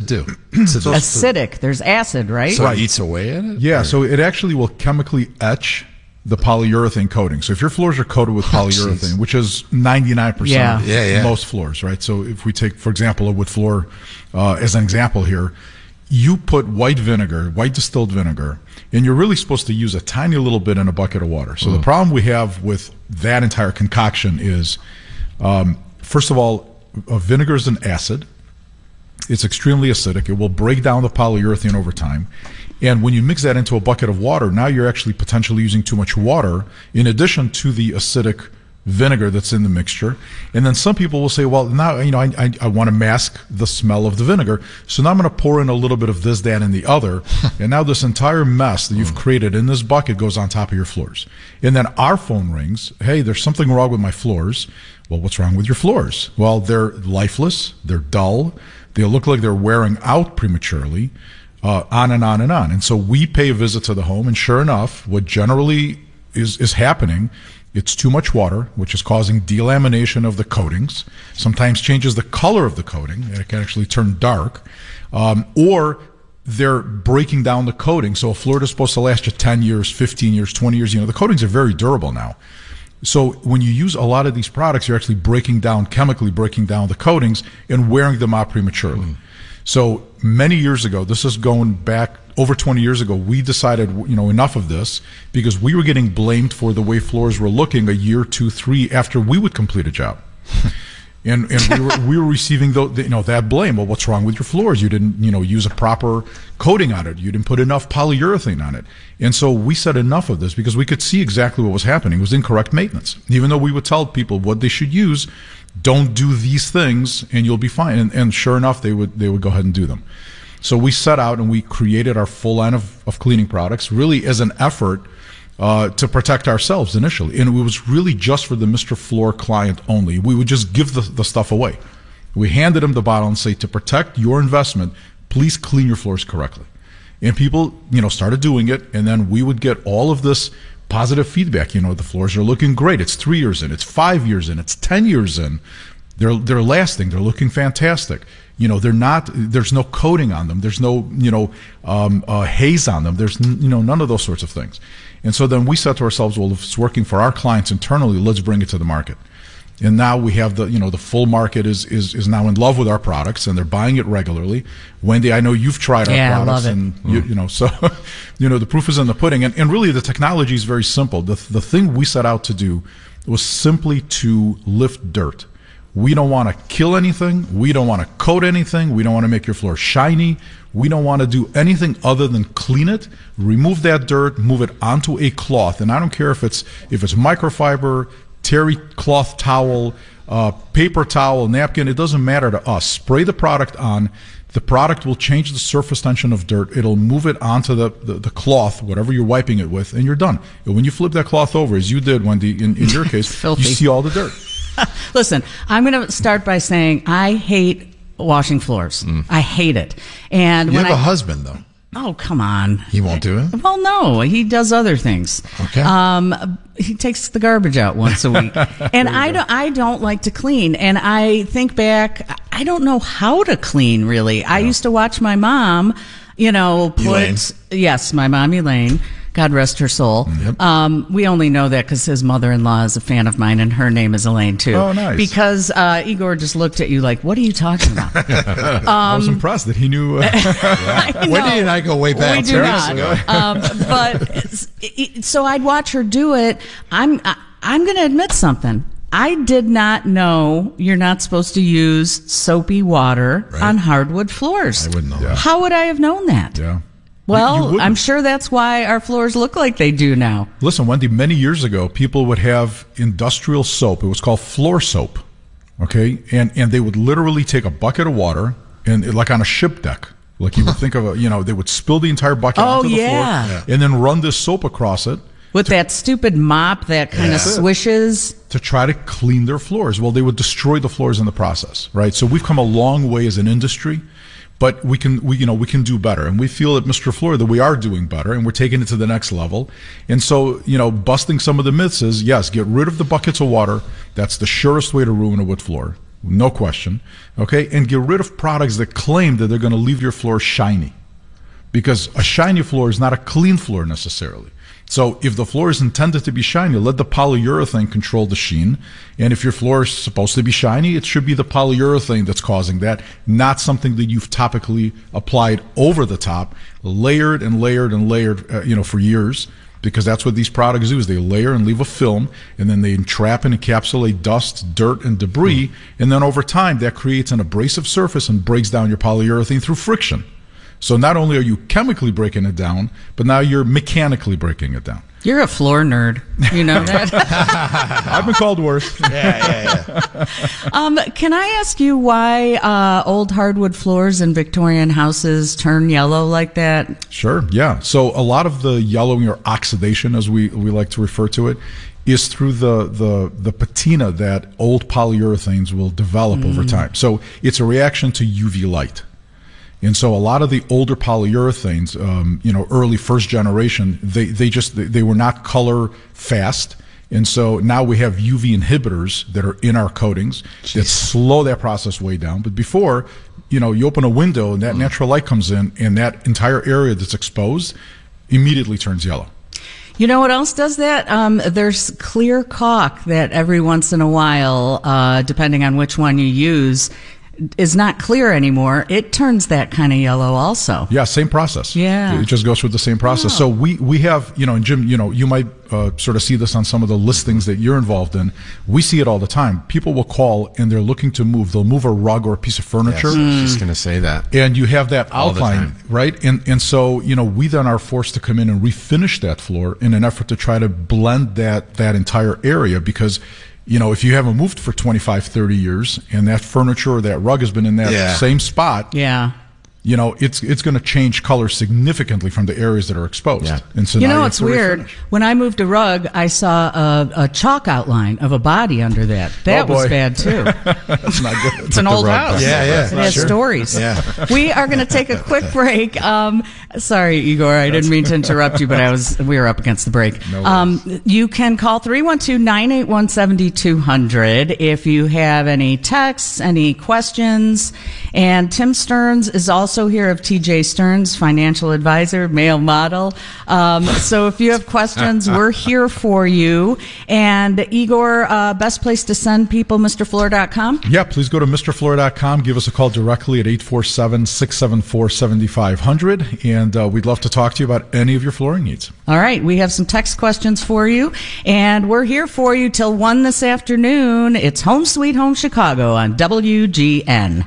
do? Acidic. There's acid, right? So it eats away at it? Yeah, so it actually will chemically etch the polyurethane coating. So if your floors are coated with polyurethane, which is 99% of most floors, right? So if we take, for example, a wood floor as an example here, you put white distilled vinegar, and you're really supposed to use a tiny little bit in a bucket of water. So the problem we have with that entire concoction is, first of all, vinegar is an acid. It's extremely acidic. It will break down the polyurethane over time. And when you mix that into a bucket of water, now you're actually potentially using too much water in addition to the acidic vinegar that's in the mixture. And then some people will say, well, now, I want to mask the smell of the vinegar, so now I'm going to pour in a little bit of this, that, and the other. And now this entire mess that you've created in this bucket goes on top of your floors. And then our phone rings, hey, there's something wrong with my floors. Well, what's wrong with your floors? Well, they're lifeless, they're dull, they look like they're wearing out prematurely, on and on and on. And so we pay a visit to the home, and sure enough, what generally is happening, it's too much water, which is causing delamination of the coatings, sometimes changes the color of the coating, and it can actually turn dark, or they're breaking down the coating. So a floor is supposed to last you 10 years, 15 years, 20 years. The coatings are very durable now. So when you use a lot of these products, you're actually chemically breaking down the coatings and wearing them out prematurely. So many years ago, this is going back over 20 years ago, we decided, enough of this, because we were getting blamed for the way floors were looking a year, 2, 3 after we would complete a job. And we were receiving that blame. Well, what's wrong with your floors? You didn't use a proper coating on it. You didn't put enough polyurethane on it. And so we said enough of this because we could see exactly what was happening. It was incorrect maintenance. Even though we would tell people what they should use, don't do these things and you'll be fine. And sure enough, they would go ahead and do them. So we set out and we created our full line of cleaning products really as an effort to protect ourselves initially. And it was really just for the Mr. Floor client only. We would just give the stuff away. We handed them the bottle and say, to protect your investment, please clean your floors correctly. And people, started doing it, and then we would get all of this positive feedback. The floors are looking great. It's 3 years in, it's 5 years in, it's 10 years in. They're lasting. They're looking fantastic. They're not. There's no coating on them. There's no haze on them. There's none of those sorts of things. And so then we said to ourselves, well, if it's working for our clients internally, let's bring it to the market. And now we have the full market is now in love with our products, and they're buying it regularly. Wendy, I know you've tried our products, I love it. And so the proof is in the pudding. And really, the technology is very simple. The thing we set out to do was simply to lift dirt. We don't want to kill anything. We don't want to coat anything. We don't want to make your floor shiny. We don't want to do anything other than clean it, remove that dirt, move it onto a cloth. And I don't care if it's microfiber, terry cloth towel, paper towel, napkin. It doesn't matter to us. Spray the product on. The product will change the surface tension of dirt. It'll move it onto the cloth, whatever you're wiping it with, and you're done. And when you flip that cloth over, as you did, Wendy, in your case, you see all the dirt. Listen, I'm going to start by saying I hate washing floors. I hate it. And you have a husband, though. Oh, come on. He won't do it? Well, no. He does other things. Okay. He takes the garbage out once a week. And I don't like to clean. And I think back, I don't know how to clean, really. I used to watch my mom, Elaine. Yes, my mom, Elaine. God rest her soul. Yep. We only know that because his mother-in-law is a fan of mine, and her name is Elaine, too. Oh, nice. Because Igor just looked at you like, what are you talking about? I was impressed that he knew. Wendy and I go way back. We do not. So I'd watch her do it. I'm going to admit something. I did not know you're not supposed to use soapy water on hardwood floors. I wouldn't know that. How would I have known that? Yeah. Well, I'm sure that's why our floors look like they do now. Listen, Wendy, many years ago, people would have industrial soap. It was called floor soap, okay? And they would literally take a bucket of water, and like on a ship deck, like you would think of they would spill the entire bucket onto the floor, and then run this soap across it. With that stupid mop that kind of swishes. To try to clean their floors. Well, they would destroy the floors in the process, right? So we've come a long way as an industry. But we can do better, and we feel at Mr. Floor that we are doing better, and we're taking it to the next level. And so, busting some of the myths is, yes, get rid of the buckets of water. That's the surest way to ruin a wood floor. no question, okay? And get rid of products that claim that they're going to leave your floor shiny. Because a shiny floor is not a clean floor necessarily. So if the floor is intended to be shiny, let the polyurethane control the sheen. And if your floor is supposed to be shiny, it should be the polyurethane that's causing that, not something that you've topically applied over the top, layered and layered and layered, for years. Because that's what these products do, is they layer and leave a film, and then they entrap and encapsulate dust, dirt, and debris. And then over time, that creates an abrasive surface and breaks down your polyurethane through friction. So not only are you chemically breaking it down, but now you're mechanically breaking it down. You're a floor nerd. You know that? I've been called worse. Yeah. Can I ask you why old hardwood floors in Victorian houses turn yellow like that? Sure, yeah. So a lot of the yellowing, or oxidation as we like to refer to it, is through the patina that old polyurethanes will develop over time. So it's a reaction to UV light. And so a lot of the older polyurethanes, early first generation, they were not color fast. And so now we have UV inhibitors that are in our coatings that slow that process way down. But before, you open a window and that natural light comes in, and that entire area that's exposed immediately turns yellow. You know what else does that? There's clear caulk that every once in a while, depending on which one you use, is not clear anymore. It turns that kind of yellow also. Yeah, same process. Yeah. It just goes through the same process. So we have, and Jim, you might sort of see this on some of the listings that you're involved in. We see it all the time. People will call and they're looking to move. They'll move a rug or a piece of furniture. Yes, I was just going to say that. And you have that outline, right? And so, we then are forced to come in and refinish that floor in an effort to try to blend that entire area, because if you haven't moved for 25, 30 years and that furniture or that rug has been in that same spot, it's going to change color significantly from the areas that are exposed. Yeah. And so it's weird. When I moved a rug, I saw a chalk outline of a body under that. That was bad too. That's not good. It's an old house. Yeah. It has stories. Yeah. We are going to take a quick break. Sorry, Igor, I didn't mean to interrupt you, but we were up against the break. No you can call 312-981-7200 if you have any texts, any questions. And Tim Stearns is also here of TJ Stearns, financial advisor, male model. So if you have questions, we're here for you. And Igor, best place to send people, MrFloor.com? Yeah, please go to MrFloor.com. Give us a call directly at 847-674-7500. And we'd love to talk to you about any of your flooring needs. All right. We have some text questions for you. And we're here for you till 1 this afternoon. It's Home Sweet Home Chicago on WGN.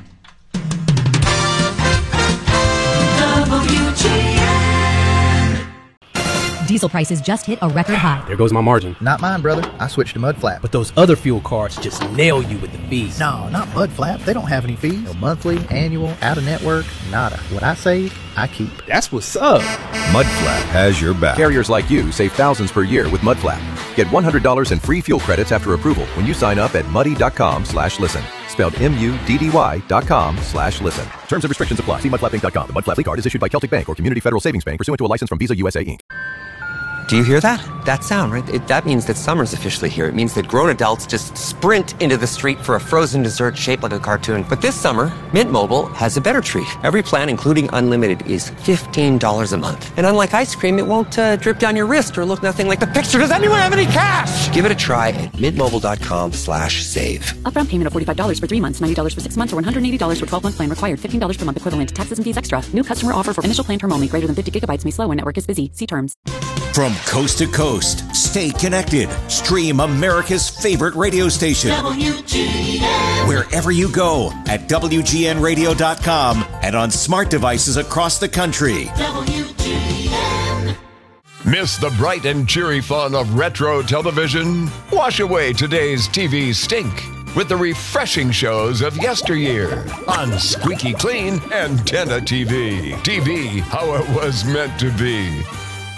Diesel prices just hit a record high. There goes my margin. Not mine, brother. I switched to Mudflap. But those other fuel cards just nail you with the fees. No, not Mudflap. They don't have any fees. No monthly, annual, out-of-network, nada. What I save, I keep. That's what's up. Mudflap has your back. Carriers like you save thousands per year with Mudflap. Get $100 in free fuel credits after approval when you sign up at muddy.com/listen. Spelled MUDDY.com/listen. Terms and restrictions apply. See mudflapinc.com. The Mudflap card is issued by Celtic Bank or Community Federal Savings Bank pursuant to a license from Visa USA Inc. Do you hear that? That sound, right? That means that summer's officially here. It means that grown adults just sprint into the street for a frozen dessert shaped like a cartoon. But this summer, Mint Mobile has a better treat. Every plan, including unlimited, is $15 a month. And unlike ice cream, it won't drip down your wrist or look nothing like the picture. Does anyone have any cash? Give it a try at mintmobile.com/save. Upfront payment of $45 for 3 months, $90 for 6 months, or $180 for 12-month plan required. $15 per month equivalent. Taxes and fees extra. New customer offer for initial plan term only. Greater than 50 gigabytes may slow when network is busy. See terms. From coast to coast, stay connected. Stream America's favorite radio station. WGN. Wherever you go at WGNradio.com and on smart devices across the country. WGN. Miss the bright and cheery fun of retro television? Wash away today's TV stink with the refreshing shows of yesteryear on Squeaky Clean Antenna TV. TV, how it was meant to be.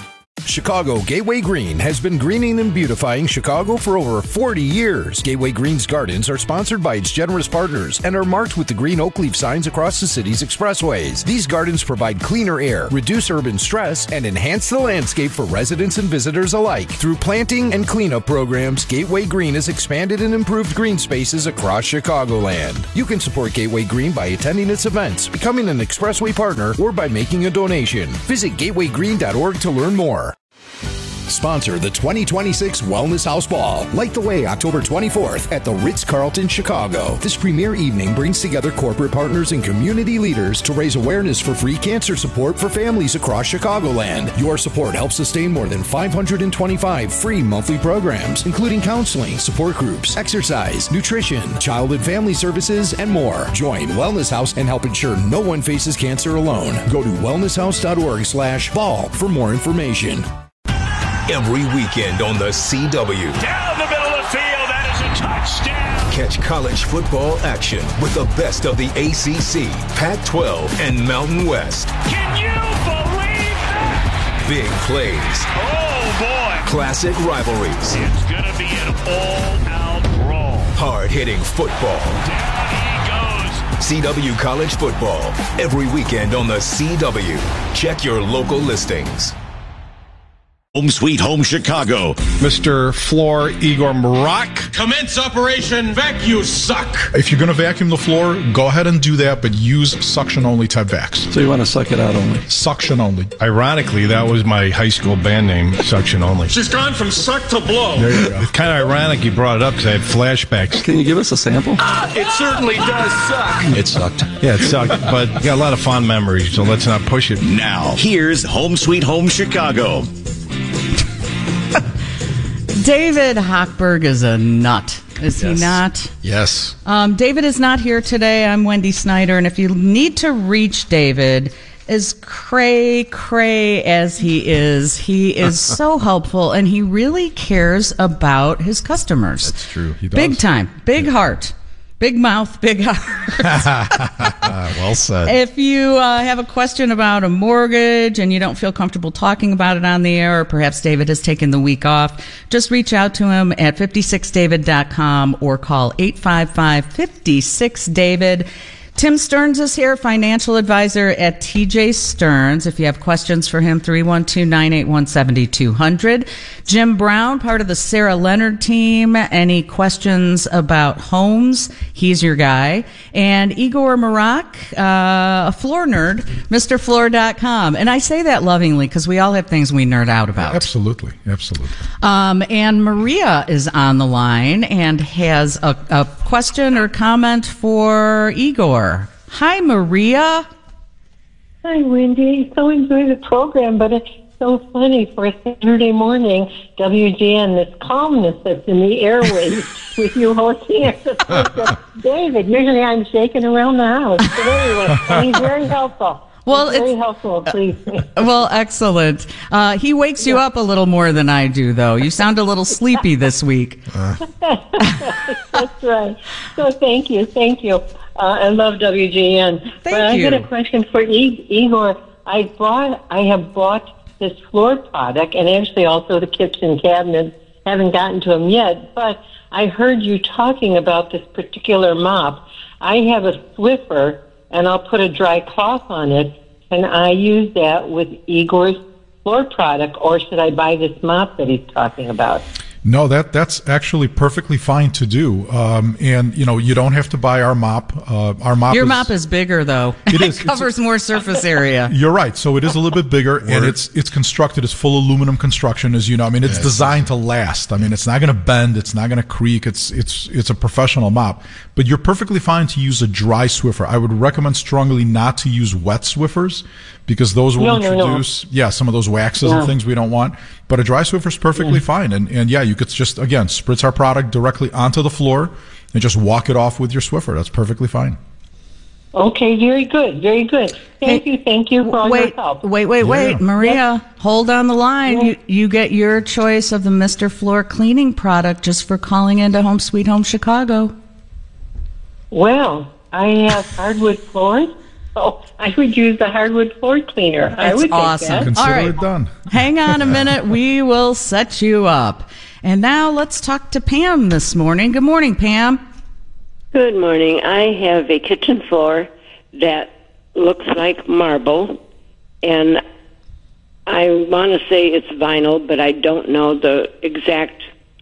Chicago Gateway Green has been greening and beautifying Chicago for over 40 years. Gateway Green's gardens are sponsored by its generous partners and are marked with the green oak leaf signs across the city's expressways. These gardens provide cleaner air, reduce urban stress, and enhance the landscape for residents and visitors alike. Through planting and cleanup programs, Gateway Green has expanded and improved green spaces across Chicagoland. You can support Gateway Green by attending its events, becoming an expressway partner, or by making a donation. Visit gatewaygreen.org to learn more. Sponsor the 2026 Wellness House Ball. Light the way October 24th at the Ritz-Carlton, Chicago. This premier evening brings together corporate partners and community leaders to raise awareness for free cancer support for families across Chicagoland. Your support helps sustain more than 525 free monthly programs, including counseling, support groups, exercise, nutrition, child and family services, and more. Join Wellness House and help ensure no one faces cancer alone. Go to wellnesshouse.org/ball for more information. Every weekend on the CW. Down the middle of the field, that is a touchdown. Catch college football action with the best of the ACC, Pac-12, and Mountain West. Can you believe that? Big plays. Oh, boy. Classic rivalries. It's going to be an all-out brawl. Hard-hitting football. Down he goes. CW College Football. Every weekend on the CW. Check your local listings. Home Sweet Home Chicago. Mr. Floor Igor Marak. Commence Operation Vacuum Suck. If you're going to vacuum the floor, go ahead and do that, but use suction-only type vacs. So you want to suck it out only? Suction only. Ironically, that was my high school band name, Suction Only. She's gone from suck to blow. There you go. It's kind of ironic you brought it up because I had flashbacks. Can you give us a sample? It certainly does suck. It sucked. Yeah, it sucked, but got a lot of fond memories, so let's not push it. Now, here's Home Sweet Home Chicago. David Hochberg is a nut. Is he not? Yes. David is not here today. I'm Wendy Snyder, and if you need to reach David, as cray as he is so helpful, and he really cares about his customers. That's true. He does. Big time. Big heart. Big mouth, big heart. Well said. If you have a question about a mortgage and you don't feel comfortable talking about it on the air, or perhaps David has taken the week off, just reach out to him at 56david.com or call 855-56-DAVID. Tim Stearns is here, financial advisor at TJ Stearns. If you have questions for him, 312-981-7200. Jim Brown, part of the Sarah Leonard team. Any questions about homes? He's your guy. And Igor Marak, a floor nerd, MrFloor.com. And I say that lovingly because we all have things we nerd out about. Absolutely. And Maria is on the line and has a question or comment for Igor. Hi, Maria. Hi, Wendy. So enjoy the program, but it's so funny for a Saturday morning, WGN, this calmness that's in the airways with you hosting it. David, usually I'm shaking around the house. But anyway, he's very helpful. Well, it's very helpful, please. Well, excellent. He wakes you up a little more than I do, though. You sound a little sleepy this week. That's right. So thank you. I love WGN. Thank I you. got a question for Igor. I have bought this floor product, and actually also the kitchen cabinets. Haven't gotten to them yet, but I heard you talking about this particular mop. I have a Swiffer, and I'll put a dry cloth on it. Can I use that with Igor's floor product, or should I buy this mop that he's talking about? No, that's actually perfectly fine to do. And you don't have to buy our mop. Your mop is bigger, though. It is. It covers more surface area. You're right. So it is a little bit bigger, and it's constructed as full aluminum construction, as you know. I mean, it's designed to last. I mean, it's not going to bend. It's not going to creak. It's a professional mop. But you're perfectly fine to use a dry Swiffer. I would recommend strongly not to use wet Swiffers, because those will introduce some of those waxes and things we don't want. But a dry Swiffer is perfectly fine. And you could just, again, spritz our product directly onto the floor and just walk it off with your Swiffer. That's perfectly fine. Okay, very good. Thank you for all your help. Wait. Maria, hold on the line. You get your choice of the Mr. Floor cleaning product just for calling into Home Sweet Home Chicago. Well, I have hardwood floors. So I would use the hardwood floor cleaner. I would awesome. Take that. Consider it done. Hang on a minute. We will set you up. And now let's talk to Pam this morning. Good morning, Pam. Good morning. I have a kitchen floor that looks like marble, and I want to say it's vinyl, but I don't know the exact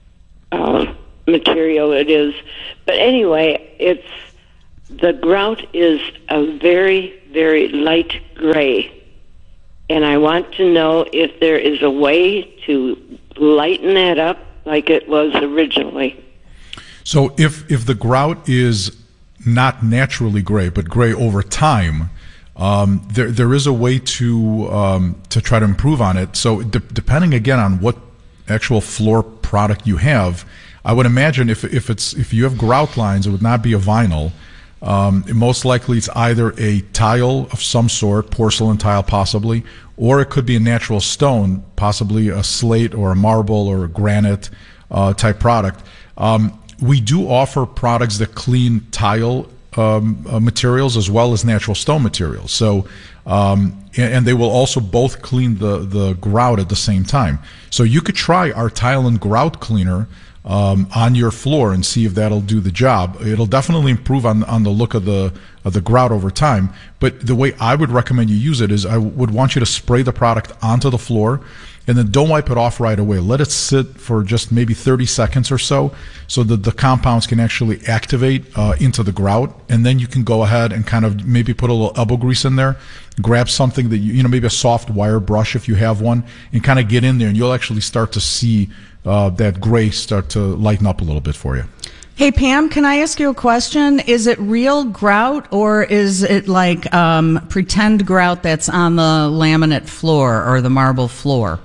material it is. But anyway, the grout is a very, very light gray, and I want to know if there is a way to lighten that up like it was originally. So if the grout is not naturally gray, but gray over time, there is a way to try to improve on it. So depending again on what actual floor product you have, I would imagine if you have grout lines, it would not be a vinyl. Most likely it's either a tile of some sort, porcelain tile possibly, or it could be a natural stone, possibly a slate or a marble or a granite type product. We do offer products that clean tile materials as well as natural stone materials. So, and they will also both clean the grout at the same time. So you could try our tile and grout cleaner on your floor and see if that'll do the job. It'll definitely improve on the look of the grout over time. But the way I would recommend you use it is I would want you to spray the product onto the floor, and then don't wipe it off right away. Let it sit for just maybe 30 seconds or so that the compounds can actually activate into the grout. And then you can go ahead and kind of maybe put a little elbow grease in there, grab something that, maybe a soft wire brush if you have one, and kind of get in there, and you'll actually start to see that gray start to lighten up a little bit for you. Hey, Pam, can I ask you a question? Is it real grout, or is it like pretend grout that's on the laminate floor or the marble floor?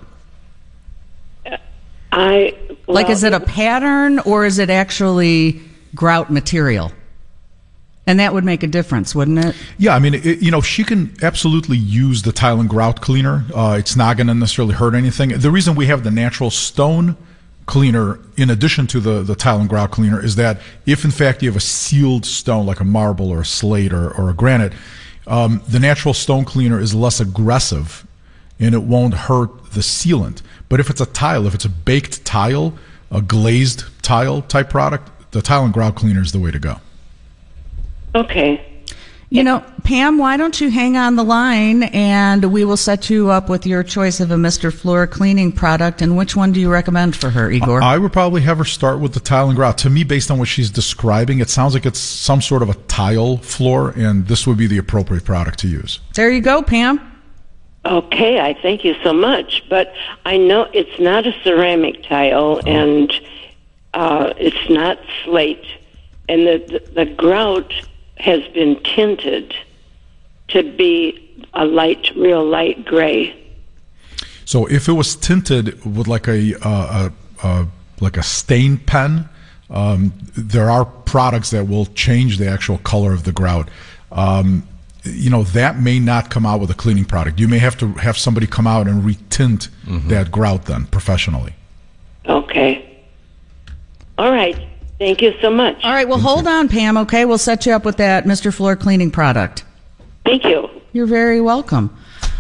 Is it a pattern, or is it actually grout material? And that would make a difference, wouldn't it? Yeah, I mean, she can absolutely use the tile and grout cleaner. It's not going to necessarily hurt anything. The reason we have the natural stone cleaner in addition to the tile and grout cleaner is that if in fact you have a sealed stone like a marble or a slate or a granite, the natural stone cleaner is less aggressive and it won't hurt the sealant. But if it's a tile, if it's a baked tile, a glazed tile type product, the tile and grout cleaner is the way to go. Okay. Pam, why don't you hang on the line and we will set you up with your choice of a Mr. Floor cleaning product. And which one do you recommend for her, Igor? I would probably have her start with the tile and grout. To me, based on what she's describing, it sounds like it's some sort of a tile floor, and this would be the appropriate product to use. There you go, Pam. Okay, I thank you so much. But I know it's not a ceramic tile, and it's not slate. And the grout has been tinted to be a real light gray. So if it was tinted with like a stain pen, there are products that will change the actual color of the grout. That may not come out with a cleaning product. You may have to have somebody come out and retint that grout then professionally. Okay. All right. Thank you so much. All right, well, hold on, Pam, okay? We'll set you up with that Mr. Floor cleaning product. Thank you. You're very welcome.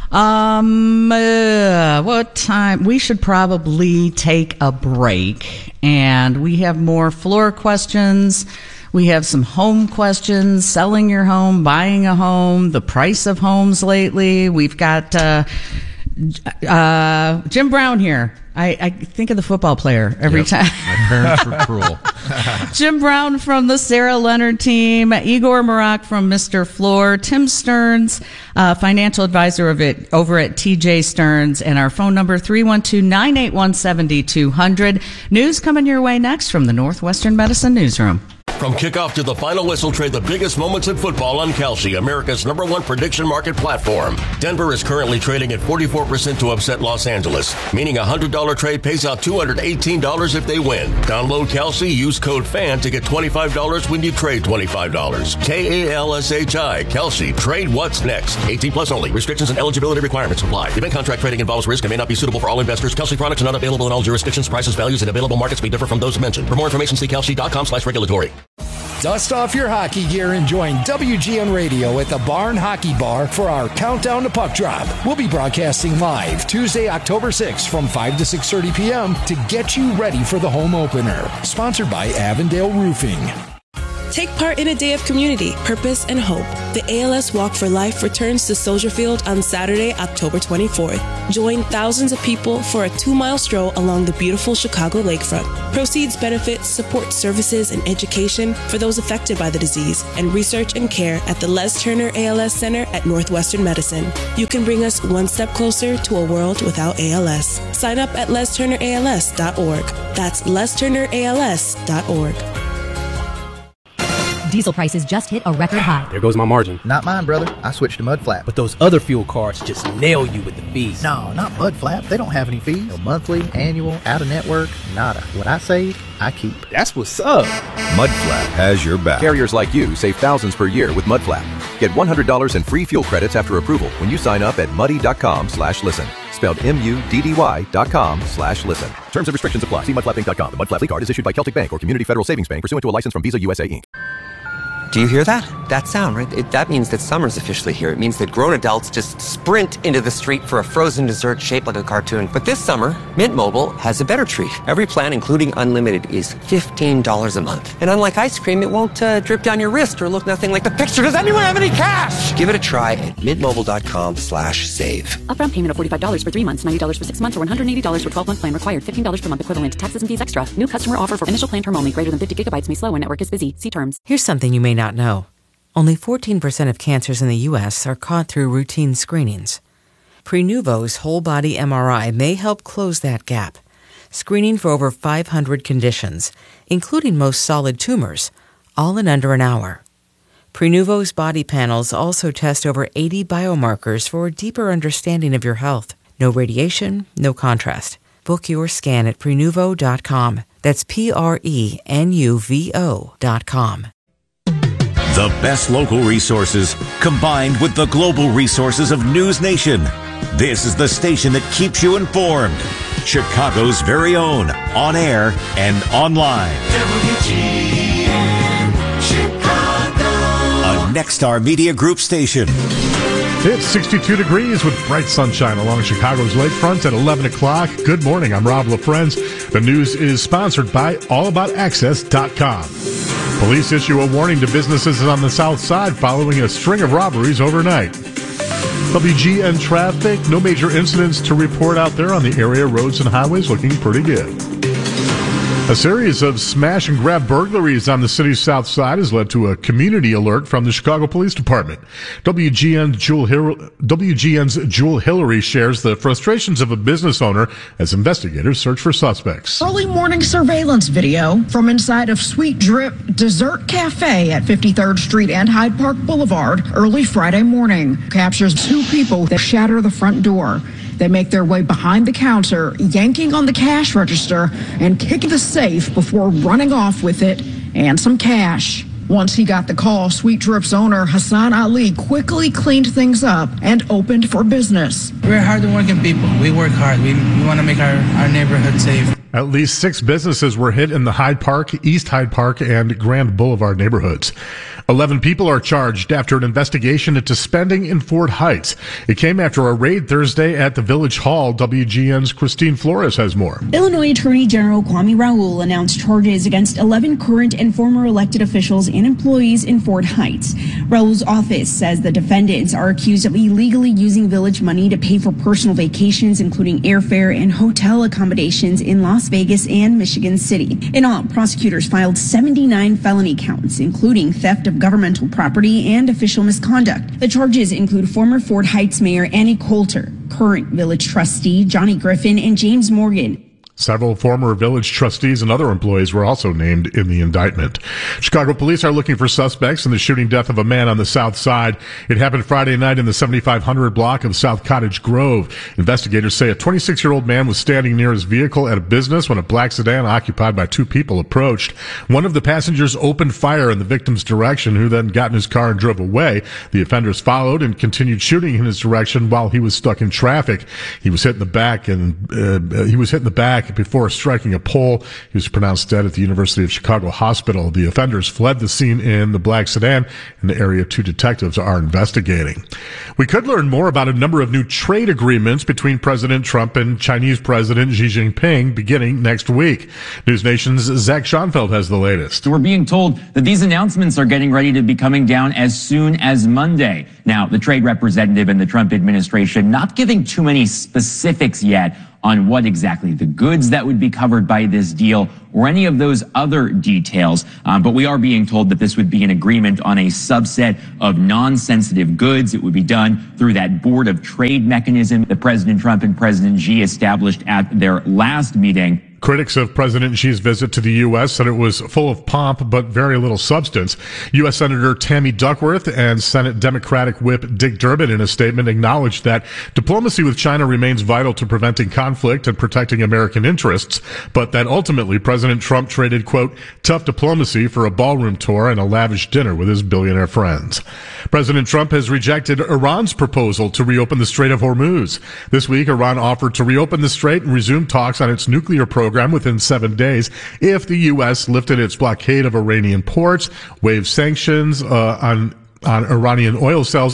What time? We should probably take a break, and we have more floor questions. We have some home questions, selling your home, buying a home, the price of homes lately. We've got Jim Brown here. I think of the football player every time. My parents were cruel. Jim Brown from the Sarah Leonard team, Igor Marak from Mr. Floor, Tim Stearns, financial advisor over at TJ Stearns, and our phone number 312-981-7200. News coming your way next from the Northwestern Medicine Newsroom. From kickoff to the final whistle, trade the biggest moments in football on Kalshi, America's #1 prediction market platform. Denver is currently trading at 44% to upset Los Angeles, meaning a $100 trade pays out $218 if they win. Download Kalshi, use code FAN to get $25 when you trade $25. KALSHI, Kalshi, trade what's next. 18 plus only. Restrictions and eligibility requirements apply. Event contract trading involves risk and may not be suitable for all investors. Kalshi products are not available in all jurisdictions. Prices, values, and available markets may differ from those mentioned. For more information, see kalshi.com/regulatory. Dust off your hockey gear and join WGN Radio at the Barn Hockey Bar for our Countdown to Puck Drop. We'll be broadcasting live Tuesday, October 6th from 5 to 6:30 p.m. to get you ready for the home opener. Sponsored by Avondale Roofing. Take part in a day of community, purpose, and hope. The ALS Walk for Life returns to Soldier Field on Saturday, October 24th. Join thousands of people for a 2-mile stroll along the beautiful Chicago lakefront. Proceeds benefit support services and education for those affected by the disease and research and care at the Les Turner ALS Center at Northwestern Medicine. You can bring us one step closer to a world without ALS. Sign up at lesturnерals.org. That's lesturnерals.org. Diesel prices just hit a record high. There goes my margin. Not mine, brother. I switched to Mud Flap. But those other fuel cards just nail you with the fees. No, not Mud Flap. They don't have any fees. No monthly, annual, out-of-network, nada. What I save, I keep. That's what's up. Mudflap has your back. Carriers like you save thousands per year with Mudflap. Get $100 in free fuel credits after approval when you sign up at muddy.com/listen. Spelled MUDDY.com/listen. Terms and restrictions apply. See mudflapinc.com. The Mudflap card is issued by Celtic Bank or Community Federal Savings Bank pursuant to a license from Visa USA Inc. Do you hear that? That sound, right? That means that summer's officially here. It means that grown adults just sprint into the street for a frozen dessert shaped like a cartoon. But this summer, Mint Mobile has a better treat. Every plan, including unlimited, is $15 a month. And unlike ice cream, it won't drip down your wrist or look nothing like the picture. Does anyone have any cash? Give it a try at mintmobile.com/save. Upfront payment of $45 for 3 months, $90 for 6 months, or $180 for 12-month plan required. $15 per month equivalent. Taxes and fees extra. New customer offer for initial plan term only. Greater than 50 gigabytes may slow when network is busy. See terms. Here's something you may not know. Only 14% of cancers in the U.S. are caught through routine screenings. Prenuvo's whole-body MRI may help close that gap, screening for over 500 conditions, including most solid tumors, all in under an hour. Prenuvo's body panels also test over 80 biomarkers for a deeper understanding of your health. No radiation, no contrast. Book your scan at Prenuvo.com. That's Prenuvo.com. The best local resources combined with the global resources of News Nation. This is the station that keeps you informed. Chicago's very own, on air and online. WGN Chicago. A Nexstar Media Group station. It's 62 degrees with bright sunshine along Chicago's lakefront at 11 o'clock. Good morning. I'm Rob LaFrenz. The news is sponsored by AllAboutAccess.com. Police issue a warning to businesses on the south side following a string of robberies overnight. WGN traffic, no major incidents to report out there on the area. Roads and highways looking pretty good. A series of smash and grab burglaries on the city's south side has led to a community alert from the Chicago Police Department. WGN's Jewel Hillary shares the frustrations of a business owner as investigators search for suspects. Early morning surveillance video from inside of Sweet Drip Dessert Cafe at 53rd Street and Hyde Park Boulevard early Friday morning captures 2 people that shatter the front door. They make their way behind the counter, yanking on the cash register and kicking the safe before running off with it and some cash. Once he got the call, Sweet Drip's owner, Hassan Ali, quickly cleaned things up and opened for business. We're hard-working people. We work hard. We want to make our neighborhood safe. At least 6 businesses were hit in the Hyde Park, East Hyde Park, and Grand Boulevard neighborhoods. 11 people are charged after an investigation into spending in Fort Heights. It came after a raid Thursday at the Village Hall. WGN's Christine Flores has more. Illinois Attorney General Kwame Raoul announced charges against 11 current and former elected officials and employees in Fort Heights. Raoul's office says the defendants are accused of illegally using village money to pay for personal vacations, including airfare and hotel accommodations in Las Vegas and Michigan City. In all, prosecutors filed 79 felony counts, including theft of governmental property and official misconduct. The charges include former Fort Heights Mayor Annie Coulter, current village trustee Johnny Griffin, and James Morgan. Several former village trustees and other employees were also named in the indictment. Chicago police are looking for suspects in the shooting death of a man on the south side. It happened Friday night in the 7500 block of South Cottage Grove. Investigators say a 26-year-old man was standing near his vehicle at a business when a black sedan occupied by 2 people approached. One of the passengers opened fire in the victim's direction, who then got in his car and drove away. The offenders followed and continued shooting in his direction while he was stuck in traffic. He was hit in the back neck before striking a pole. He was pronounced dead at the University of Chicago hospital. The offenders fled the scene in the black sedan. In the area, 2 detectives are investigating. We could learn more about a number of new trade agreements between President Trump and Chinese President Xi Jinping beginning next week. News Nation's Zach Schoenfeld has the latest. We're being told that these announcements are getting ready to be coming down as soon as Monday. Now, the trade representative in the Trump administration not giving too many specifics yet on what exactly the goods that would be covered by this deal or any of those other details. But we are being told that this would be an agreement on a subset of non-sensitive goods. It would be done through that Board of Trade mechanism that President Trump and President Xi established at their last meeting. Critics of President Xi's visit to the U.S. said it was full of pomp but very little substance. U.S. Senator Tammy Duckworth and Senate Democratic Whip Dick Durbin in a statement acknowledged that diplomacy with China remains vital to preventing conflict and protecting American interests, but that ultimately President Trump traded, quote, tough diplomacy for a ballroom tour and a lavish dinner with his billionaire friends. President Trump has rejected Iran's proposal to reopen the Strait of Hormuz. This week, Iran offered to reopen the strait and resume talks on its nuclear program within 7 days if the U.S. lifted its blockade of Iranian ports, waived sanctions on Iranian oil sales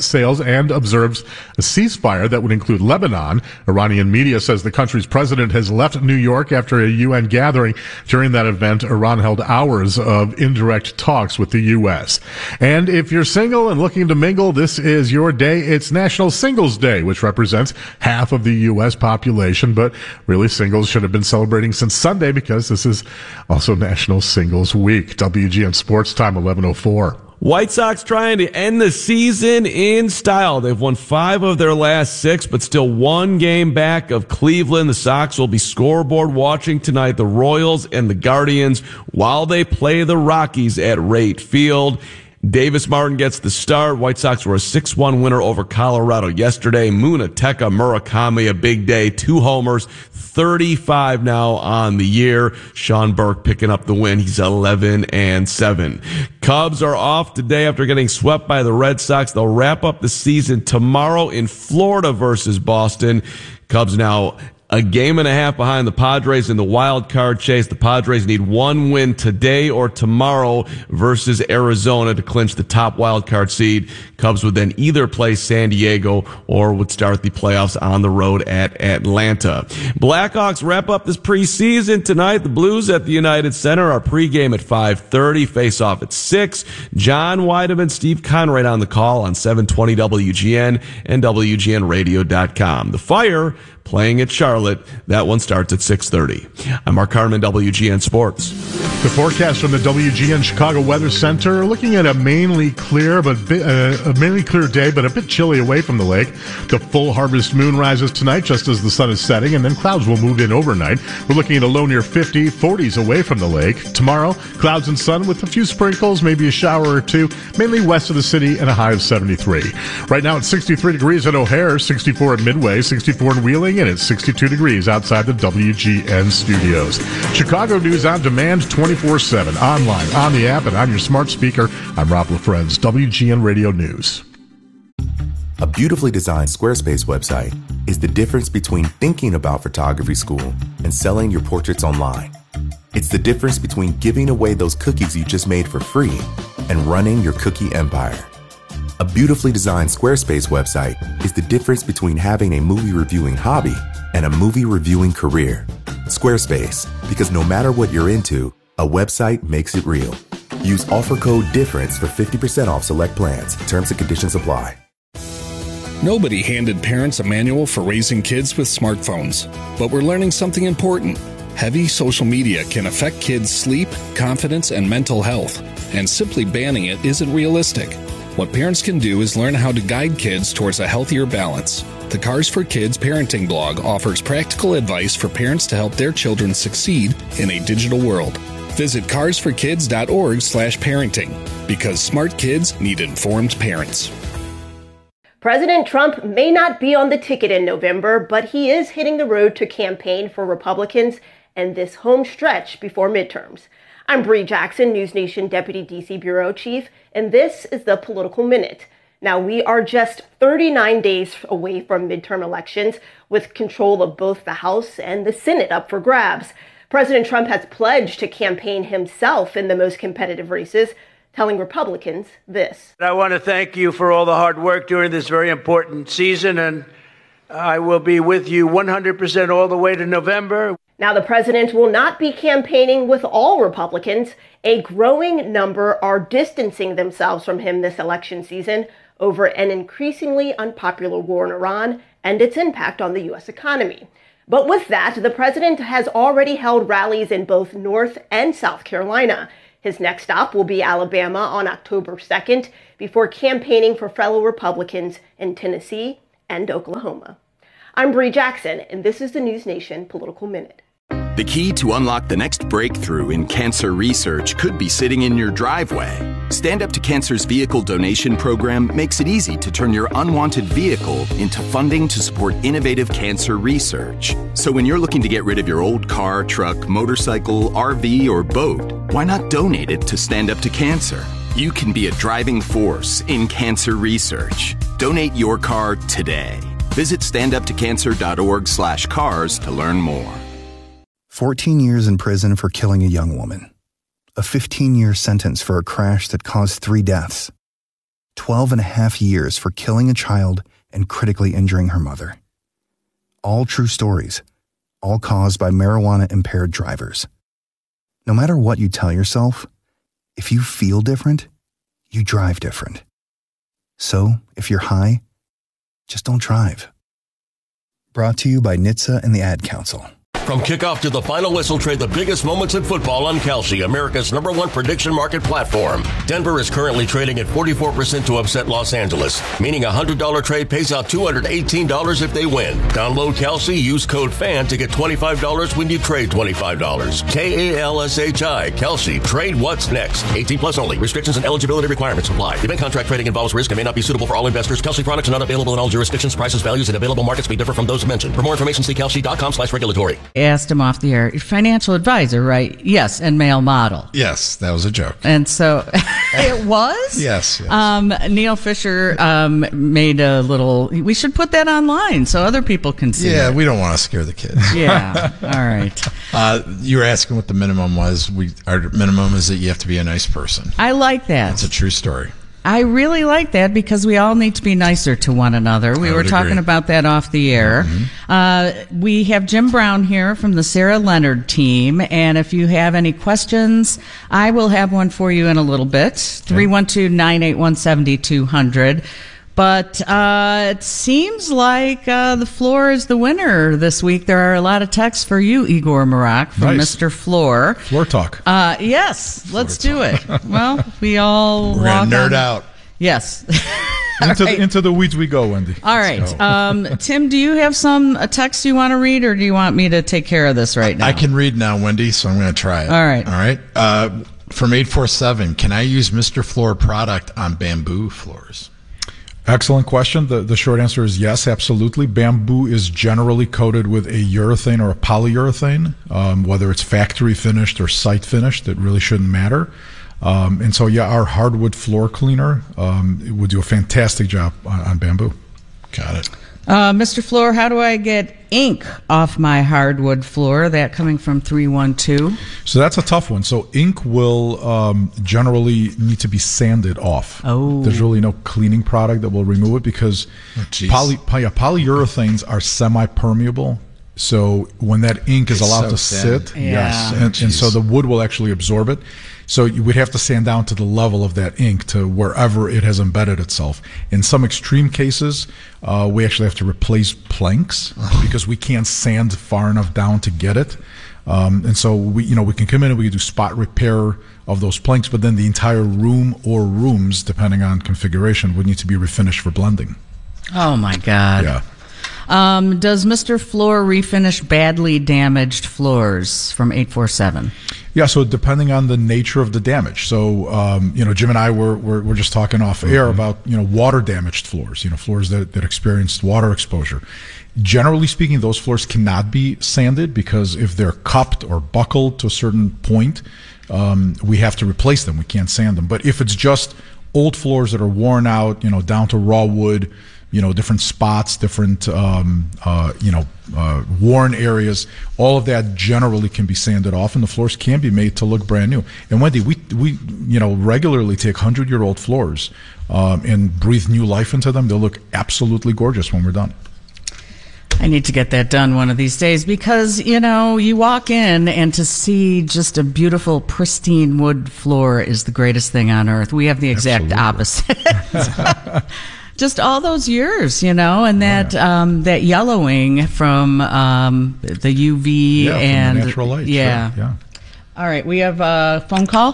and observes a ceasefire that would include Lebanon. Iranian media says the country's president has left New York after a UN gathering. During that event, Iran held hours of indirect talks with the U.S. And if you're single and looking to mingle, this is your day. It's National Singles Day, which represents half of the U.S. population, but really singles should have been celebrating since Sunday because this is also National Singles Week. WGN Sports Time, 11:04. White Sox trying to end the season in style. They've won 5 of their last 6, but still 1 game back of Cleveland. The Sox will be scoreboard watching tonight the Royals and the Guardians while they play the Rockies at Rate Field. Davis Martin gets the start. White Sox were a 6-1 winner over Colorado yesterday. Munetaka Murakami, a big day, 2 homers, 35 now on the year. Sean Burke picking up the win. He's 11-7. Cubs are off today after getting swept by the Red Sox. They'll wrap up the season tomorrow in Florida versus Boston. Cubs now a game and a half behind the Padres in the wild card chase. The Padres need 1 win today or tomorrow versus Arizona to clinch the top wild card seed. Cubs would then either play San Diego or would start the playoffs on the road at Atlanta. Blackhawks wrap up this preseason tonight. The Blues at the United Center are pregame at 5:30, face off at 6. John Weideman, Steve Conrad on the call on 720 WGN and WGNradio.com. The Fire playing at Charlotte. That one starts at 6:30. I'm Mark Harmon, WGN Sports. The forecast from the WGN Chicago Weather Center, looking at a mainly clear day, but a bit chilly away from the lake. The full harvest moon rises tonight just as the sun is setting, and then clouds will move in overnight. We're looking at a low near 50, 40s away from the lake. Tomorrow, clouds and sun with a few sprinkles, maybe a shower or two, mainly west of the city, and a high of 73. Right now it's 63 degrees at O'Hare, 64 at Midway, 64 in Wheeling, and it's 62 degrees outside the WGN studios. Chicago News on demand 24/7, online, on the app, and on your smart speaker. I'm Rob LaFrenz, WGN Radio News. A beautifully designed Squarespace website is the difference between thinking about photography school and selling your portraits online. It's the difference between giving away those cookies you just made for free and running your cookie empire. A beautifully designed Squarespace website is the difference between having a movie reviewing hobby and a movie reviewing career. Squarespace, because no matter what you're into, a website makes it real. Use offer code DIFFERENCE for 50% off select plans. Terms and conditions apply. Nobody handed parents a manual for raising kids with smartphones, but we're learning something important. Heavy social media can affect kids' sleep, confidence, and mental health, and simply banning it isn't realistic. What parents can do is learn how to guide kids towards a healthier balance. The Cars for Kids parenting blog offers practical advice for parents to help their children succeed in a digital world. Visit carsforkids.org/parenting, because smart kids need informed parents. President Trump may not be on the ticket in November, but he is hitting the road to campaign for Republicans and this home stretch before midterms. I'm Bree Jackson, News Nation Deputy D.C. Bureau Chief, and this is the Political Minute. Now, we are just 39 days away from midterm elections, with control of both the House and the Senate up for grabs. President Trump has pledged to campaign himself in the most competitive races, telling Republicans this. I want to thank you for all the hard work during this very important season, and I will be with you 100% all the way to November. Now, the president will not be campaigning with all Republicans. A growing number are distancing themselves from him this election season over an increasingly unpopular war in Iran and its impact on the U.S. economy. But with that, the president has already held rallies in both North and South Carolina. His next stop will be Alabama on October 2nd, before campaigning for fellow Republicans in Tennessee and Oklahoma. I'm Bree Jackson, and this is the News Nation Political Minute. The key to unlock the next breakthrough in cancer research could be sitting in your driveway. Stand Up to Cancer's vehicle donation program makes it easy to turn your unwanted vehicle into funding to support innovative cancer research. So when you're looking to get rid of your old car, truck, motorcycle, RV, or boat, why not donate it to Stand Up to Cancer? You can be a driving force in cancer research. Donate your car today. Visit standuptocancer.org/cars to learn more. 14 years in prison for killing a young woman. A 15-year sentence for a crash that caused 3 deaths. 12 and a half years for killing a child and critically injuring her mother. All true stories, all caused by marijuana-impaired drivers. No matter what you tell yourself, if you feel different, you drive different. So, if you're high, just don't drive. Brought to you by NHTSA and the Ad Council. From kickoff to the final whistle, trade the biggest moments in football on Kalshi, America's #1 prediction market platform. Denver is currently trading at 44% to upset Los Angeles, meaning a $100 trade pays out $218 if they win. Download Kalshi, use code FAN to get $25 when you trade $25. Kalshi, Kalshi. Trade what's next. 18 plus only. Restrictions and eligibility requirements apply. Event contract trading involves risk and may not be suitable for all investors. Kalshi products are not available in all jurisdictions. Prices, values, and available markets may differ from those mentioned. For more information, see kalshi.com/regulatory. Asked him off the air, financial advisor, right? Yes, and male model. Yes, that was a joke. And so it was? Yes. Neil Fisher made a little, we should put that online so other people can see it. Yeah, we don't want to scare the kids. Yeah, all right. You were asking what the minimum was. Our minimum is that you have to be a nice person. I like that. It's a true story. I really like that because we all need to be nicer to one another. We were talking about that off the air. Mm-hmm. We have Jim Brown here from the Sarah Leonard team, and if you have any questions, I will have one for you in a little bit. 312-981-7200. But it seems like the Floor is the winner this week. There are a lot of texts for you, Igor Marak, from Mr. Floor. Floor talk. Yes, let's do it. Well, we're going to nerd out. Yes. Into the weeds we go, Wendy. All right. Tim, do you have some text you want to read, or do you want me to take care of this right now? I can read now, Wendy, so I'm going to try it. All right. From 847, can I use Mr. Floor product on bamboo floors? Excellent question. The short answer is yes, absolutely. Bamboo is generally coated with a urethane or a polyurethane, whether it's factory finished or site finished. It really shouldn't matter. And so, yeah, our hardwood floor cleaner would do a fantastic job on bamboo. Got it. Mr. Floor, how do I get ink off my hardwood floor? That coming from 312. So that's a tough one. So ink will generally need to be sanded off. Oh. There's really no cleaning product that will remove it because polyurethanes are semi-permeable. So when that ink is allowed to sit, yes, and so the wood will actually absorb it. So you would have to sand down to the level of that ink to wherever it has embedded itself. In some extreme cases, we actually have to replace planks because we can't sand far enough down to get it. And so we can come in and we can do spot repair of those planks, but then the entire room or rooms, depending on configuration, would need to be refinished for blending. Oh my God. Yeah. Does Mr. Floor refinish badly damaged floors from 847? Yeah, so depending on the nature of the damage. So, Jim and I were just talking off air about, water damaged floors, floors that experienced water exposure. Generally speaking, those floors cannot be sanded because if they're cupped or buckled to a certain point, we have to replace them. We can't sand them. But if it's just old floors that are worn out, down to raw wood, different spots, different, worn areas, all of that generally can be sanded off, and the floors can be made to look brand new. And Wendy, we regularly take 100-year-old floors and breathe new life into them. They'll look absolutely gorgeous when we're done. I need to get that done one of these days because, you walk in and to see just a beautiful, pristine wood floor is the greatest thing on earth. We have the exact opposite. Just all those years, and that that yellowing from the UV and from the natural light. Yeah. Sure. Yeah. All right, we have a phone call,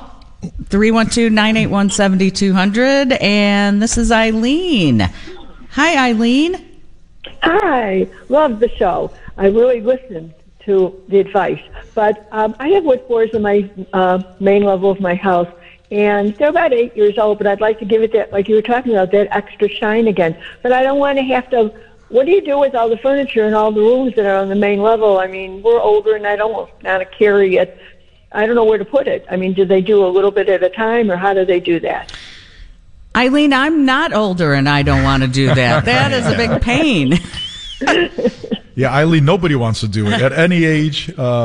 312-981-7200, and this is Eileen. Hi, Eileen. Hi, love the show. I really listened to the advice, but I have wood floors in my main level of my house. And they're about 8 years old, but I'd like to give it that, like you were talking about, that extra shine again. But I don't want to have to, what do you do with all the furniture and all the rooms that are on the main level? I mean, we're older and I don't want to carry it. I don't know where to put it. I mean, do they do a little bit at a time, or how do they do that? Eileen, I'm not older and I don't want to do that. That is a big pain. Yeah, Eileen, nobody wants to do it at any age.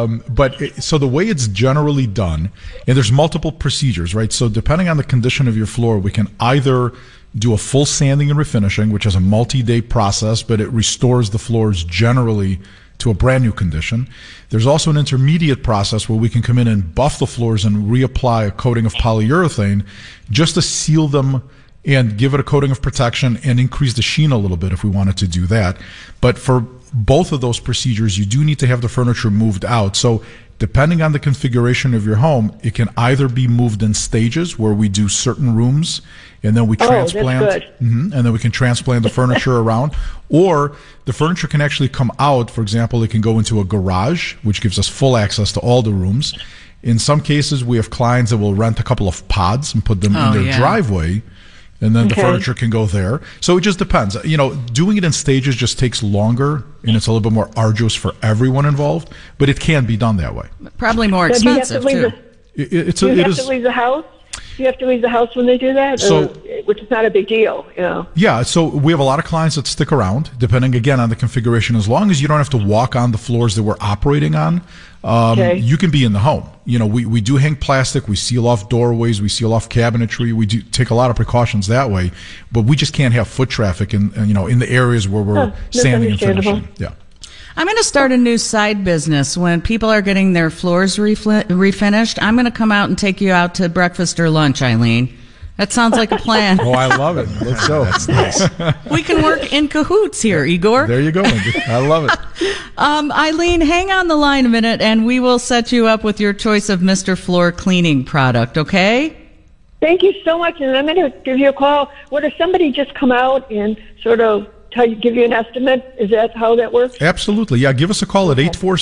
So the way it's generally done, and there's multiple procedures, right? So depending on the condition of your floor, we can either do a full sanding and refinishing, which is a multi-day process, but it restores the floors generally to a brand new condition. There's also an intermediate process where we can come in and buff the floors and reapply a coating of polyurethane just to seal them and give it a coating of protection and increase the sheen a little bit if we wanted to do that. But for both of those procedures, you do need to have the furniture moved out. So depending on the configuration of your home, it can either be moved in stages where we do certain rooms and then we transplant, and then we can transplant the furniture around, or the furniture can actually come out. For example, it can go into a garage, which gives us full access to all the rooms. In some cases, we have clients that will rent a couple of pods and put them in their driveway, and then the furniture can go there. So it just depends. Doing it in stages just takes longer, and it's a little bit more arduous for everyone involved, but it can be done that way. Probably more expensive, too. Do you have to leave the house? Do you have to leave the house when they do that? Which is not a big deal, Yeah, so we have a lot of clients that stick around, depending, again, on the configuration. As long as you don't have to walk on the floors that we're operating on, you can be in the home. We do hang plastic, we seal off doorways, we seal off cabinetry, we do take a lot of precautions that way, but we just can't have foot traffic in the areas where we're sanding and finishing. Yeah. I'm going to start a new side business. When people are getting their floors refinished, I'm going to come out and take you out to breakfast or lunch, Eileen. That sounds like a plan. Oh, I love it. Let's go. That's nice. We can work in cahoots here, Igor. There you go, Wendy. I love it. Eileen, hang on the line a minute, and we will set you up with your choice of Mr. Floor cleaning product, okay? Thank you so much, and I'm going to give you a call. What if somebody just come out and sort of give you an estimate? Is that how that works? Absolutely. Yeah, give us a call at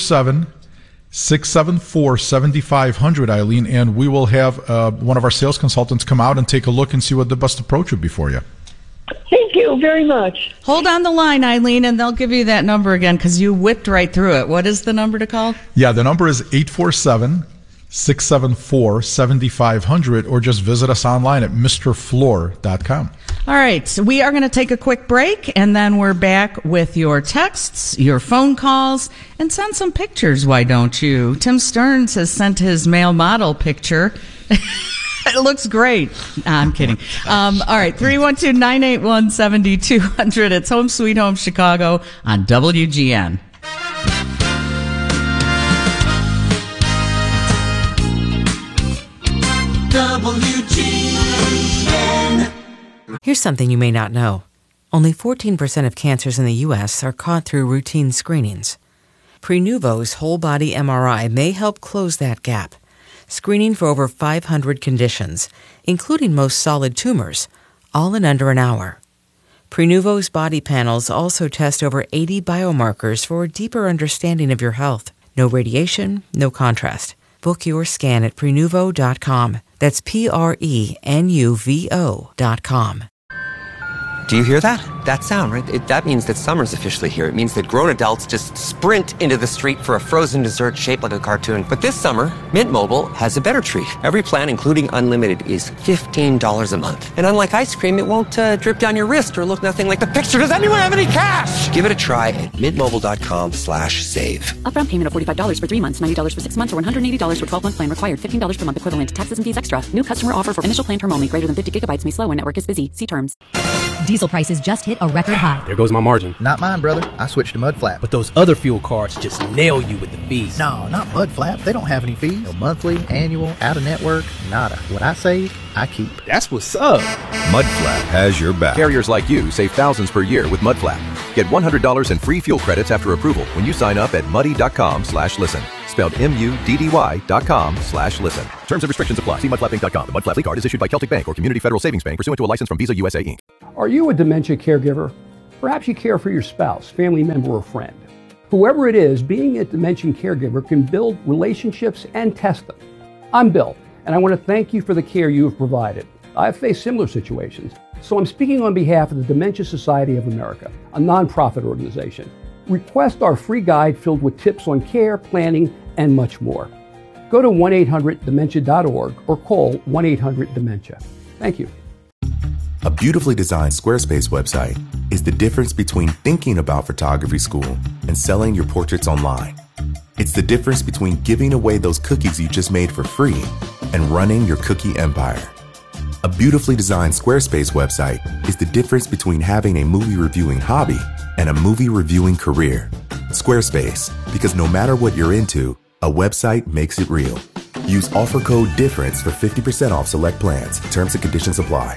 847-674-7500, Eileen, and we will have one of our sales consultants come out and take a look and see what the best approach would be for you. Thank you very much. Hold on the line, Eileen, and they'll give you that number again because you whipped right through it. What is the number to call? Yeah, the number is 847-674-7500, or just visit us online at mrfloor.com. All right, so we are going to take a quick break, and then we're back with your texts, your phone calls, and send some pictures, why don't you? Tim Stearns has sent his male model picture. It looks great. Nah, I'm kidding. All right, 312-981-7200. It's Home Sweet Home Chicago on WGN. WGN. Here's something you may not know. Only 14% of cancers in the U.S. are caught through routine screenings. Prenuvo's whole-body MRI may help close that gap, screening for over 500 conditions, including most solid tumors, all in under an hour. Prenuvo's body panels also test over 80 biomarkers for a deeper understanding of your health. No radiation, no contrast. Book your scan at Prenuvo.com. That's Prenuvo.com. Do you hear that? That sound, right? That means that summer's officially here. It means that grown adults just sprint into the street for a frozen dessert shaped like a cartoon. But this summer, Mint Mobile has a better treat. Every plan, including unlimited, is $15 a month. And unlike ice cream, it won't drip down your wrist or look nothing like the picture. Does anyone have any cash? Give it a try at mintmobile.com/save. Upfront payment of $45 for 3 months, $90 for 6 months, or $180 for 12-month plan required. $15 per month equivalent. Taxes and fees extra. New customer offer for initial plan term only. Greater than 50 gigabytes may slow when network is busy. See terms. Diesel prices just hit a record high. There goes my margin. Not mine, brother. I switched to Mudflap. But those other fuel cards just nail you with the fees. No, not Mudflap. They don't have any fees. No monthly, annual, out-of-network, nada. What I save, I keep. That's what's up. Mudflap has your back. Carriers like you save thousands per year with Mudflap. Get $100 in free fuel credits after approval when you sign up at muddy.com/listen. Spelled MUDDY.com/listen. Terms and restrictions apply. See mudflapping.com. The Mudflap card is issued by Celtic Bank or Community Federal Savings Bank pursuant to a license from Visa USA Inc. Are you a dementia caregiver? Perhaps you care for your spouse, family member, or friend. Whoever it is, being a dementia caregiver can build relationships and test them. I'm Bill, and I want to thank you for the care you have provided. I've faced similar situations, so I'm speaking on behalf of the Dementia Society of America, a nonprofit organization. Request our free guide filled with tips on care, planning, and much more. Go to 1-800-DEMENTIA.org or call 1-800-DEMENTIA. Thank you. A beautifully designed Squarespace website is the difference between thinking about photography school and selling your portraits online. It's the difference between giving away those cookies you just made for free and running your cookie empire. A beautifully designed Squarespace website is the difference between having a movie reviewing hobby and a movie reviewing career. Squarespace, because no matter what you're into, a website makes it real. Use offer code DIFFERENCE for 50% off select plans. Terms and conditions apply.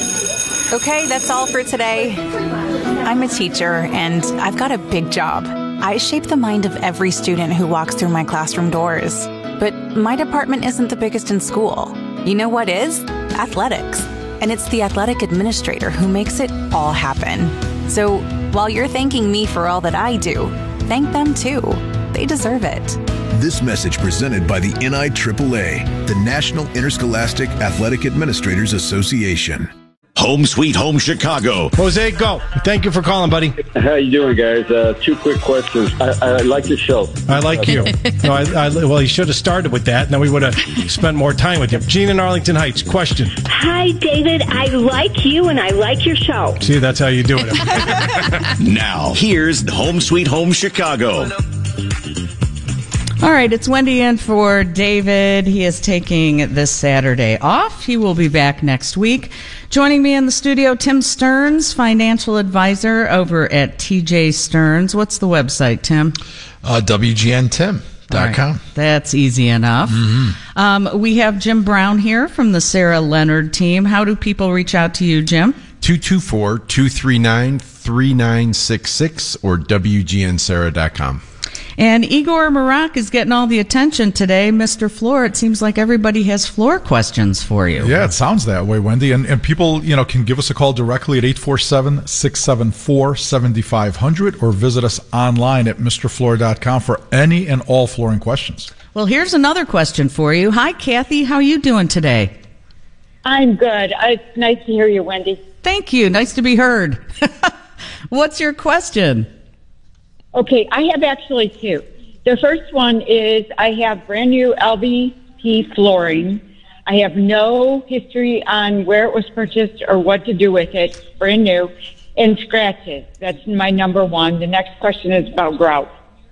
Okay, that's all for today. I'm a teacher, and I've got a big job. I shape the mind of every student who walks through my classroom doors. But my department isn't the biggest in school. You know what is? Athletics. And it's the athletic administrator who makes it all happen. So while you're thanking me for all that I do, thank them too. They deserve it. This message presented by the NIAAA, the National Interscholastic Athletic Administrators Association. Home Sweet Home Chicago. Jose, go. Thank you for calling, buddy. How you doing, guys? 2 quick questions. I like your show. I like you. No, well, he should have started with that, and then we would have spent more time with you. Gene in Arlington Heights, question. Hi, David. I like you, and I like your show. See, that's how you do it. Now, here's Home Sweet Home Chicago. All right, it's Wendy in for David. He is taking this Saturday off. He will be back next week. Joining me in the studio, Tim Stearns, financial advisor over at TJ Stearns. What's the website, Tim? WGNTim.com. Right, that's easy enough. Mm-hmm. We have Jim Brown here from the Sarah Leonard team. How do people reach out to you, Jim? 224-239-3966 or WGNSarah.com. And Igor Marak is getting all the attention today. Mr. Floor, it seems like everybody has floor questions for you. Yeah, it sounds that way, Wendy. And people, can give us a call directly at 847-674-7500 or visit us online at MrFloor.com for any and all flooring questions. Well, here's another question for you. Hi, Kathy. How are you doing today? I'm good. It's nice to hear you, Wendy. Thank you. Nice to be heard. What's your question? Okay, I have actually 2. The first one is I have brand new LVP flooring. I have no history on where it was purchased or what to do with it, brand new, and scratches. That's my number one. The next question is about grout.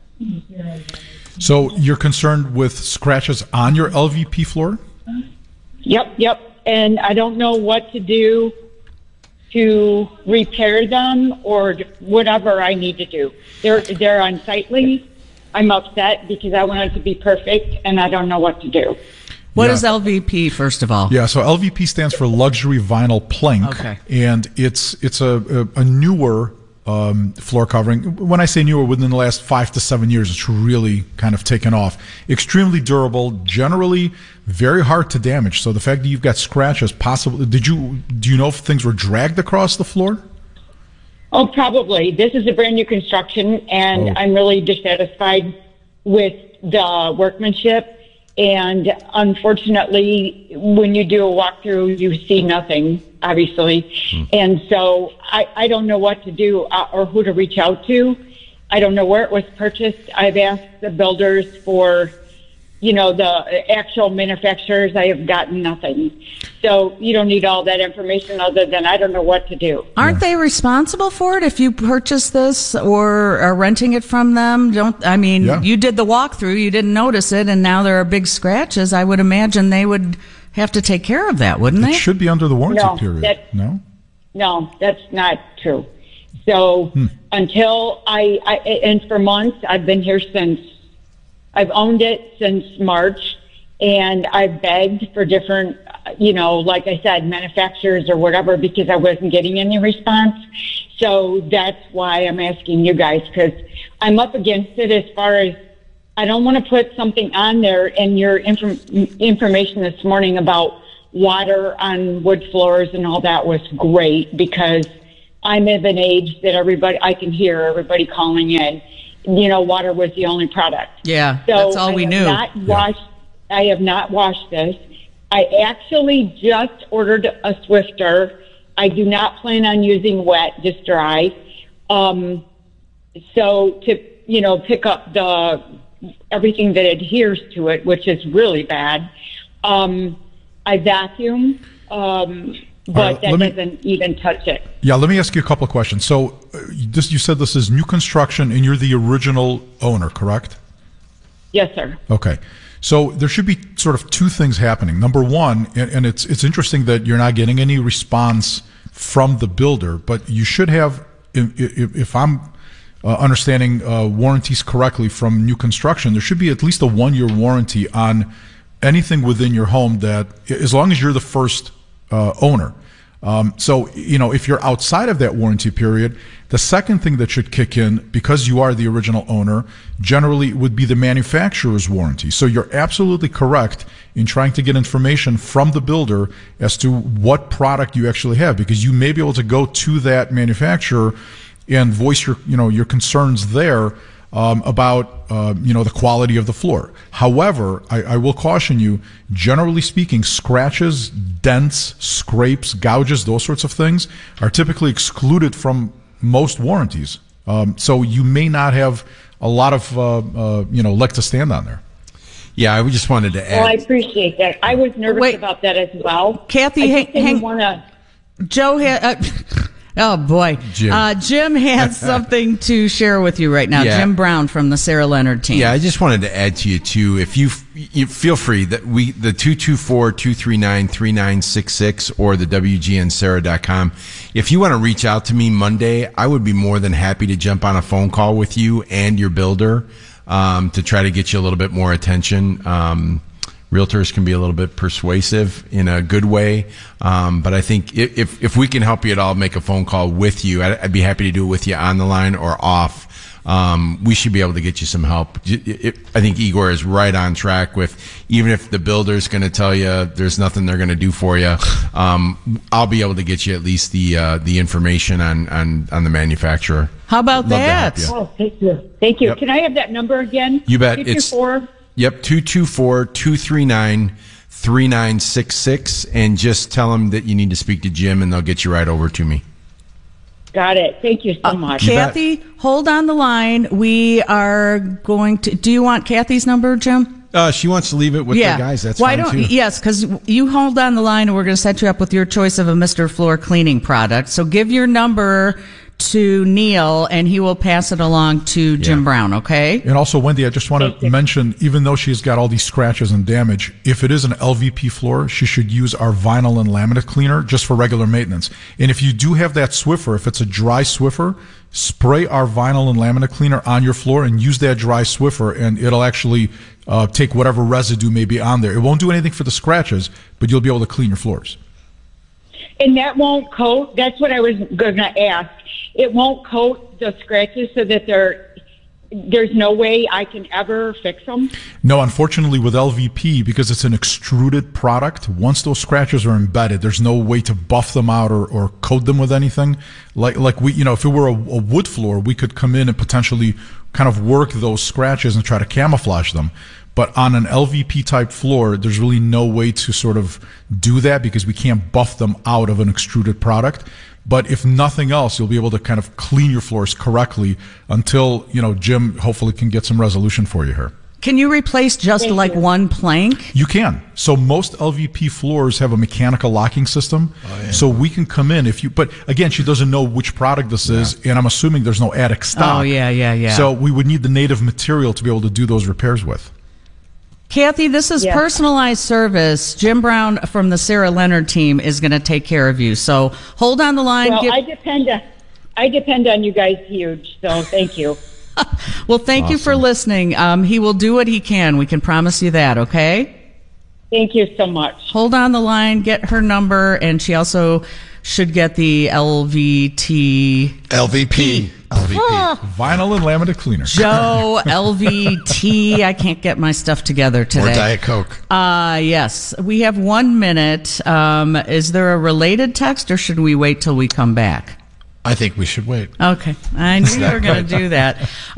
So you're concerned with scratches on your LVP floor? Yep. And I don't know what to do to repair them or whatever I need to do. They're unsightly. I'm upset because I want it to be perfect, and I don't know what to do. What is LVP, first of all? Yeah, so LVP stands for Luxury Vinyl Plank. Okay. And it's a newer floor covering. When I say newer, within the last 5 to 7 years, it's really kind of taken off. Extremely durable, generally very hard to damage. So the fact that you've got scratches, possibly, do you know if things were dragged across the floor? Oh, probably. This is a brand new construction, and I'm really dissatisfied with the workmanship. And unfortunately, when you do a walkthrough, you see nothing obviously. And so I don't know what to do or who to reach out to. I don't know where it was purchased. I've asked the builders for, the actual manufacturers. I have gotten nothing. So you don't need all that information other than I don't know what to do. Aren't they responsible for it if you purchase this or are renting it from them? You did the walkthrough, you didn't notice it, and now there are big scratches. I would imagine they would have to take care of that, wouldn't they? It should be under the warranty period. No, that's not true. So until and for months, I've been here I've owned it since March, and I've begged for different, like I said, manufacturers or whatever, because I wasn't getting any response. So that's why I'm asking you guys, because I'm up against it as far as I don't want to put something on there. And your information this morning about water on wood floors and all that was great, because I'm of an age that I can hear everybody calling in. Water was the only product. Yeah, so that's all we knew. I have not washed this. I actually just ordered a Swifter. I do not plan on using wet, just dry. So to, pick up everything that adheres to it, which is really bad. I vacuum, but that doesn't even touch it. Yeah, let me ask you a couple of questions. So you said this is new construction and you're the original owner, correct? Yes, sir. Okay. So there should be sort of two things happening. Number one, and it's interesting that you're not getting any response from the builder, but you should have, if I'm understanding warranties correctly from new construction, there should be at least a 1-year warranty on anything within your home that, as long as you're the first owner. So, if you're outside of that warranty period, the second thing that should kick in, because you are the original owner, generally would be the manufacturer's warranty. So you're absolutely correct in trying to get information from the builder as to what product you actually have, because you may be able to go to that manufacturer and voice your concerns there about the quality of the floor. However, I will caution you, generally speaking, scratches, dents, scrapes, gouges, those sorts of things are typically excluded from most warranties. So you may not have a lot of leg to stand on there. Yeah, I just wanted to add. Well, I appreciate that. I was nervous about that as well. Kathy, hang on. Joe had... Oh, boy. Jim has something to share with you right now. Yeah. Jim Brown from the Sarah Leonard team. Yeah, I just wanted to add to you, too, if you feel free, that the 224-239-3966 or the WGNSarah.com. If you want to reach out to me Monday, I would be more than happy to jump on a phone call with you and your builder to try to get you a little bit more attention. Realtors can be a little bit persuasive in a good way. But I think if we can help you at all, make a phone call with you. I'd be happy to do it with you on the line or off. We should be able to get you some help. I think Igor is right on track with, even if the builder's going to tell you there's nothing they're going to do for you, I'll be able to get you at least the information on the manufacturer. How about that? Oh, thank you. Thank you. Yep. Can I have that number again? You bet. 224. Yep, 224-239-3966, and just tell them that you need to speak to Jim, and they'll get you right over to me. Got it. Thank you so much. Kathy, hold on the line. We are going to... Do you want Kathy's number, Jim? She wants to leave it with the guys. That's fine, too. Yes, because you hold on the line, and we're going to set you up with your choice of a Mr. Floor cleaning product. So give your number to Neil, and he will pass it along to Jim Brown, okay? And also, Wendy, I just want to mention, even though she's got all these scratches and damage, if it is an LVP floor, she should use our vinyl and laminate cleaner just for regular maintenance. And if you do have that Swiffer, if it's a dry Swiffer, spray our vinyl and laminate cleaner on your floor and use that dry Swiffer, and it'll actually take whatever residue may be on there. It won't do anything for the scratches, but you'll be able to clean your floors. And that won't coat? That's what I was going to ask. It won't coat the scratches so that there's no way I can ever fix them? No, unfortunately with LVP, because it's an extruded product, once those scratches are embedded, there's no way to buff them out or coat them with anything. Like we, if it were a wood floor, we could come in and potentially kind of work those scratches and try to camouflage them. But on an LVP type floor, there's really no way to sort of do that because we can't buff them out of an extruded product. But if nothing else, you'll be able to kind of clean your floors correctly until, Jim hopefully can get some resolution for you here. Can you replace just one plank? You can. So most LVP floors have a mechanical locking system. Oh, yeah. So we can come in but again, she doesn't know which product this is, and I'm assuming there's no attic stock. Oh, yeah. So we would need the native material to be able to do those repairs with. Kathy, this is personalized service. Jim Brown from the Sarah Leonard team is going to take care of you. So hold on the line. Well, I depend on you guys huge, so thank you. Well, thank you for listening. He will do what he can. We can promise you that, okay? Thank you so much. Hold on the line, get her number, and she also should get the LVP. Vinyl and laminate cleaner. Joe, LVT. I can't get my stuff together today. Or Diet Coke. Yes. We have 1 minute. Is there a related text, or should we wait till we come back? I think we should wait. Okay. I knew you were going to do that.